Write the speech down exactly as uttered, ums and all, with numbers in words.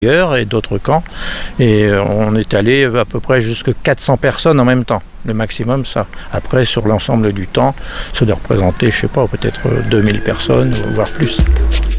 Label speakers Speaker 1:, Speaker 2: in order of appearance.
Speaker 1: et d'autres camps. Et on est allé à peu près jusqu'à quatre cents personnes en même temps. Le maximum, ça. Après, sur l'ensemble du temps, ça doit représenter, je sais pas, peut-être deux mille personnes, voire plus.